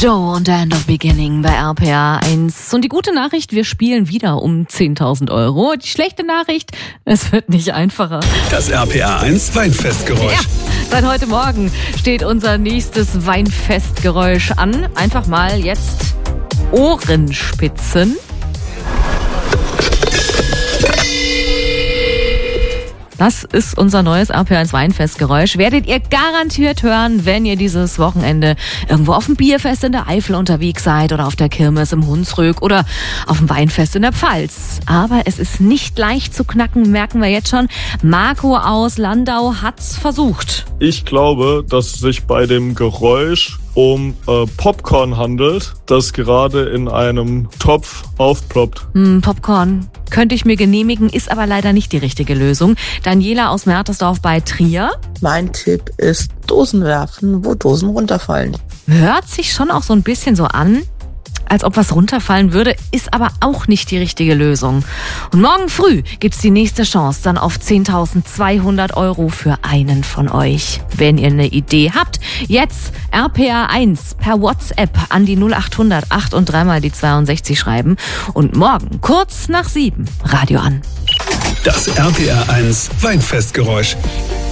Joe und The End of Beginning bei RPA 1. Und die gute Nachricht, wir spielen wieder um 10.000 Euro. Die schlechte Nachricht, es wird nicht einfacher. Das RPA 1 Weinfestgeräusch. Ja, seit heute Morgen steht unser nächstes Weinfestgeräusch an. Einfach mal jetzt Ohrenspitzen. Das ist unser neues RPA1 Weinfestgeräusch. Werdet ihr garantiert hören, wenn ihr dieses Wochenende irgendwo auf dem Bierfest in der Eifel unterwegs seid oder auf der Kirmes im Hunsrück oder auf dem Weinfest in der Pfalz. Aber es ist nicht leicht zu knacken, merken wir jetzt schon. Marco aus Landau hat's versucht. Ich glaube, dass es sich bei dem Geräusch um Popcorn handelt, das gerade in einem Topf aufploppt. Popcorn könnte ich mir genehmigen, ist aber leider nicht die richtige Lösung. Daniela aus Mertersdorf bei Trier. Mein Tipp ist Dosen werfen, wo Dosen runterfallen. Hört sich schon auch so ein bisschen so an, als ob was runterfallen würde, ist aber auch nicht die richtige Lösung. Und morgen früh gibt's die nächste Chance dann auf 10.200 Euro für einen von euch. Wenn ihr eine Idee habt, jetzt RPA1 per WhatsApp an die 0800 8 und 3 mal die 62 schreiben und morgen kurz nach 7 Radio an. Das RPA 1 Weinfestgeräusch.